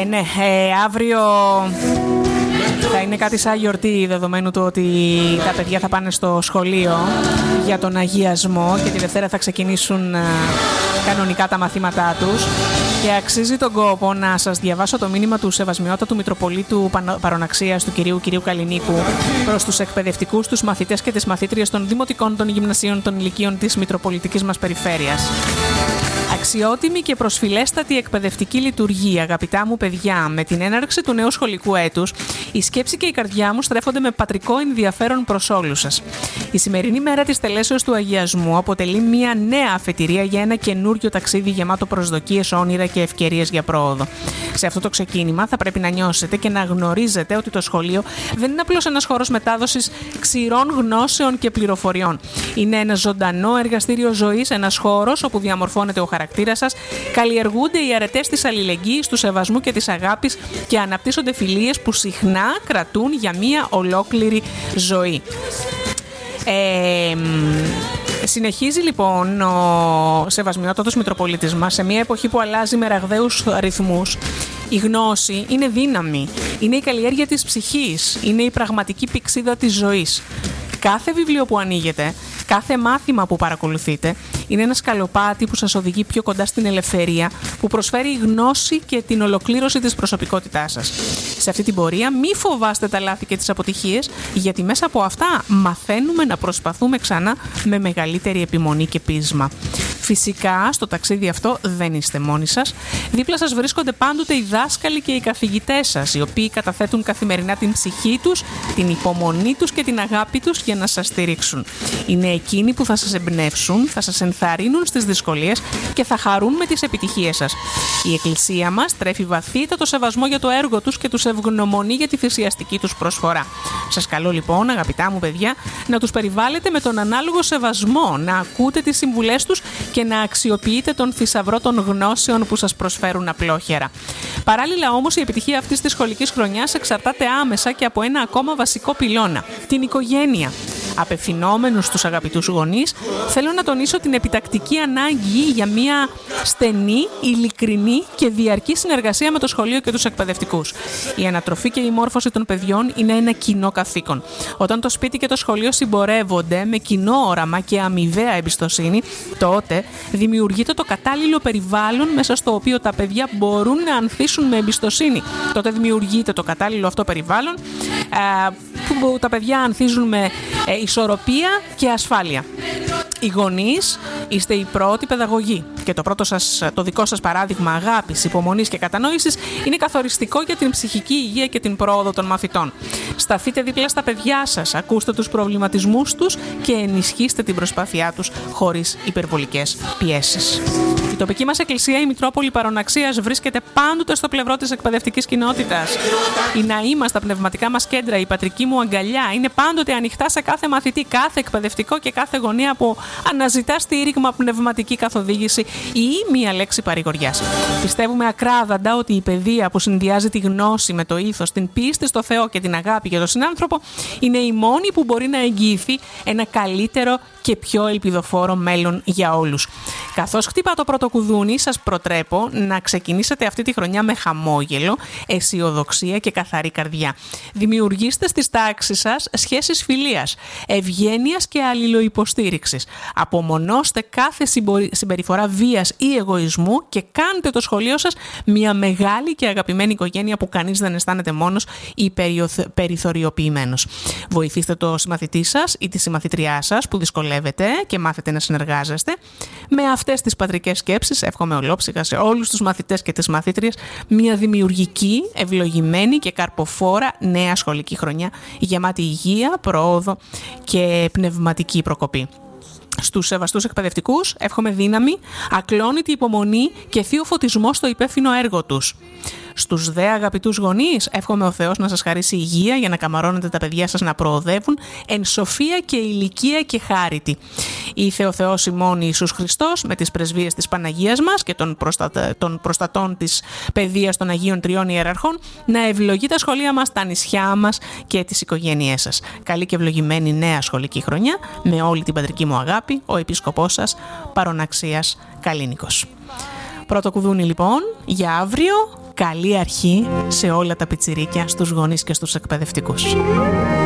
Αύριο θα είναι κάτι σαν γιορτή, δεδομένου του ότι τα παιδιά θα πάνε στο σχολείο για τον αγιασμό και τη Δευτέρα θα ξεκινήσουν κανονικά τα μαθήματά τους. Και αξίζει τον κόπο να σας διαβάσω το μήνυμα του Σεβασμιότατου Μητροπολίτου Παροναξίας του κυρίου Καλλινίκου προς τους εκπαιδευτικούς, τους μαθητές και τις μαθήτριες των δημοτικών, των γυμνασίων, των ηλικίων της Μητροπολιτικής μας περιφέρειας. Αξιότιμη και προσφυλέστατη εκπαιδευτική λειτουργία, αγαπητά μου παιδιά, με την έναρξη του νέου σχολικού έτους, η σκέψη και η καρδιά μου στρέφονται με πατρικό ενδιαφέρον προς όλους σας. Η σημερινή μέρα της τελέσεως του αγιασμού αποτελεί μια νέα αφετηρία για ένα καινούριο ταξίδι γεμάτο προσδοκίες, όνειρα και ευκαιρίες για πρόοδο. Σε αυτό το ξεκίνημα θα πρέπει να νιώσετε και να γνωρίζετε ότι το σχολείο δεν είναι απλώς ένας χώρος μετάδοσης ξηρών γνώσεων και πληροφοριών. Είναι ένα ζωντανό εργαστήριο ζωής, ένας χώρος όπου διαμορφώνεται ο χαρακτήρας σας, καλλιεργούνται οι αρετές της αλληλεγγύης, του σεβασμού και της αγάπης και αναπτύσσονται φιλίες που συχνά κρατούν για μία ολόκληρη ζωή. Συνεχίζει λοιπόν ο Σεβασμιότατος Μητροπολίτης μας σε μια εποχή που αλλάζει με ραγδαίους ρυθμούς. Η γνώση είναι δύναμη, είναι η καλλιέργεια της ψυχής, είναι η πραγματική πυξίδα της ζωής. Κάθε βιβλίο που ανοίγετε, κάθε μάθημα που παρακολουθείτε είναι ένα σκαλοπάτι που σας οδηγεί πιο κοντά στην ελευθερία, που προσφέρει γνώση και την ολοκλήρωση της προσωπικότητάς σας. Σε αυτή την πορεία μη φοβάστε τα λάθη και τις αποτυχίες, γιατί μέσα από αυτά μαθαίνουμε να προσπαθούμε ξανά με μεγαλύτερη επιμονή και πείσμα. Φυσικά, στο ταξίδι αυτό δεν είστε μόνοι σας. Δίπλα σας βρίσκονται πάντοτε οι δάσκαλοι και οι καθηγητές σας, οι οποίοι καταθέτουν καθημερινά την ψυχή τους, την υπομονή τους και την αγάπη τους για να σας στηρίξουν. Είναι εκείνοι που θα σας εμπνεύσουν, θα σας ενθαρρύνουν στις δυσκολίες και θα χαρούν με τις επιτυχίες σας. Η Εκκλησία μας τρέφει βαθύτατο σεβασμό για το έργο τους και τους ευγνωμονεί για τη θυσιαστική τους προσφορά. Σας καλώ λοιπόν, αγαπητά μου παιδιά, να τους περιβάλλετε με τον ανάλογο σεβασμό, να ακούτε τις συμβουλές τους και να αξιοποιείτε τον θησαυρό των γνώσεων που σας προσφέρουν απλόχερα. Παράλληλα όμως, η επιτυχία αυτής της σχολικής χρονιάς εξαρτάται άμεσα και από ένα ακόμα βασικό πυλώνα, την οικογένεια. Απευθυνόμενους στους αγαπητούς γονείς, θέλω να τονίσω την επιτακτική ανάγκη για μια στενή, ειλικρινή και διαρκή συνεργασία με το σχολείο και τους εκπαιδευτικούς. Η ανατροφή και η μόρφωση των παιδιών είναι ένα κοινό καθήκον. Όταν το σπίτι και το σχολείο συμπορεύονται με κοινό όραμα και αμοιβαία εμπιστοσύνη, τότε δημιουργείται το κατάλληλο περιβάλλον μέσα στο οποίο τα παιδιά μπορούν να ανθίσουν με εμπιστοσύνη. Τότε δημιουργείται το κατάλληλο αυτό περιβάλλον που τα παιδιά ανθίζουν με ισορροπία και ασφάλεια. Οι γονείς είστε οι πρώτοι παιδαγωγοί και το δικό σας παράδειγμα αγάπης, υπομονής και κατανόησης είναι καθοριστικό για την ψυχική υγεία και την πρόοδο των μαθητών. Σταθείτε δίπλα στα παιδιά σας, ακούστε τους προβληματισμούς τους και ενισχύστε την προσπάθειά τους χωρίς υπερβολικές πιέσεις. Η τοπική μας εκκλησία, η Μητρόπολη Παροναξίας, βρίσκεται πάντοτε στο πλευρό της εκπαιδευτικής κοινότητας. Η ναή μας, τα πνευματικά μας κέντρα, η πατρική μου αγκαλιά είναι πάντοτε ανοιχτά σε κάθε μαθητή, κάθε εκπαιδευτικό και κάθε γονέα που αναζητά στήριγμα, πνευματική καθοδήγηση ή μία λέξη παρηγοριάς. Πιστεύουμε ακράδαντα ότι η παιδεία που συνδυάζει τη γνώση με το ήθος, την πίστη στο Θεό και την αγάπη για τον συνάνθρωπο είναι η μόνη που μπορεί να εγγυηθεί ένα καλύτερο και πιο ελπιδοφόρο μέλλον για όλους. Καθώς χτυπά το πρώτο κουδούνι, σας προτρέπω να ξεκινήσετε αυτή τη χρονιά με χαμόγελο, αισιοδοξία και καθαρή καρδιά. Δημιουργήστε στις τάξεις σας σχέσεις φιλίας, ευγένειας και αλληλοϊποστήριξης. Απομονώστε κάθε συμπεριφορά βίας ή εγωισμού και κάντε το σχολείο σας μια μεγάλη και αγαπημένη οικογένεια που κανείς δεν αισθάνεται μόνος ή περιθωριοποιημένος. Βοηθήστε το συμμαθητή σας ή τη συμμαθητριά σας που δυσκολεύεται και μάθετε να συνεργάζεστε. Με αυτές τις πατρικές σκέψεις εύχομαι ολόψυχα σε όλους τους μαθητές και τις μαθήτριες μια δημιουργική, ευλογημένη και καρποφόρα νέα σχολική χρονιά γεμάτη υγεία, πρόοδο και πνευματική προκοπή. Στους σεβαστούς εκπαιδευτικούς εύχομαι δύναμη, ακλόνητη υπομονή και θείο φωτισμό στο υπεύθυνο έργο τους. Στους δε αγαπητούς γονείς εύχομαι ο Θεός να σας χαρίσει υγεία για να καμαρώνετε τα παιδιά σας να προοδεύουν εν σοφία και ηλικία και χάριτη. Ήθε ο Θεός ημών Ιησούς Χριστός με τις πρεσβείες της Παναγίας μας και των προστατών της παιδείας των Αγίων Τριών Ιεραρχών να ευλογεί τα σχολεία μας, τα νησιά μας και τις οικογένειές σας. Καλή και ευλογημένη νέα σχολική χρονιά με όλη την πατρική μου αγάπη, ο Επίσκοπός σας Παροναξίας Καλλίνικος. Πρώτο κουδούνι λοιπόν για αύριο. καλή αρχή σε όλα τα πιτσιρίκια, στους γονείς και στους εκπαιδευτικούς.